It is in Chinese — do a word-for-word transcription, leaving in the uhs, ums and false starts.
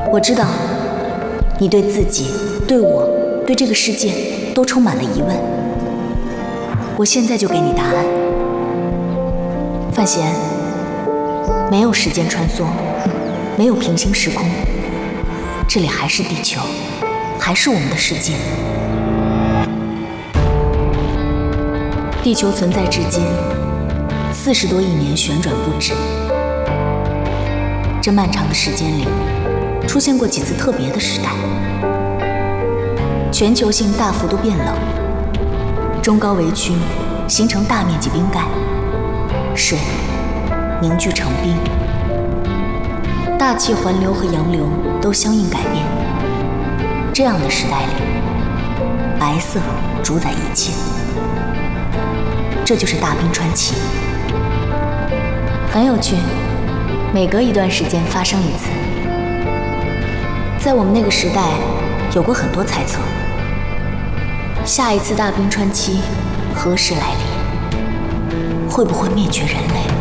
我知道，你对自己、对我、对这个世界都充满了疑问。我现在就给你答案。范闲，没有时间穿梭，没有平行时空，这里还是地球，还是我们的世界。地球存在至今四十多亿年，旋转不止。这漫长的时间里，出现过几次特别的时代，全球性大幅度变冷，中高围区形成大面积冰盖，水凝聚成冰，大气环流和洋流都相应改变。这样的时代里，白色主宰一切，这就是大冰川期。很有趣，每隔一段时间发生一次。在我们那个时代，有过很多猜测，下一次大冰川期何时来临？会不会灭绝人类？